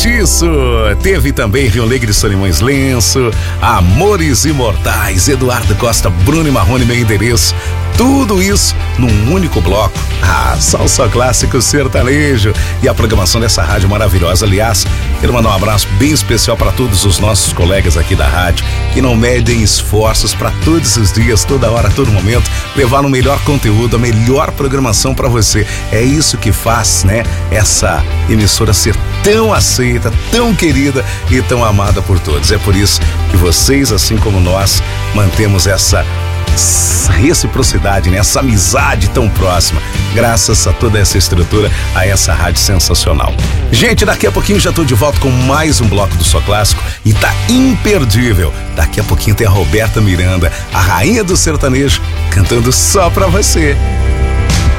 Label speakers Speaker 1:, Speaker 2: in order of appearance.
Speaker 1: Mestiço. Teve também Rio Negro e Solimões Lenço, Amores Imortais, Eduardo Costa, Bruno e Marrone, Meu Endereço. Tudo isso num único bloco. Só clássico sertanejo. E a programação dessa rádio maravilhosa. Aliás, quero mandar um abraço bem especial para todos os nossos colegas aqui da rádio, que não medem esforços para todos os dias, toda hora, todo momento, levar o melhor conteúdo, a melhor programação para você. É isso que faz, né, essa emissora ser tão aceita, tão querida e tão amada por todos. É por isso que vocês, assim como nós, mantemos essa reciprocidade, né? Essa amizade tão próxima, graças a toda essa estrutura, a essa rádio sensacional. Gente, daqui a pouquinho já tô de volta com mais um bloco do Só Clássico e tá imperdível. Daqui a pouquinho tem a Roberta Miranda, a rainha do sertanejo, cantando só pra você.